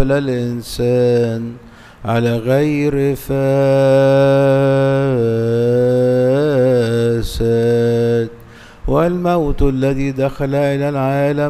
الإنسان على غير فاسد، والموت الذي دخل إلى العالم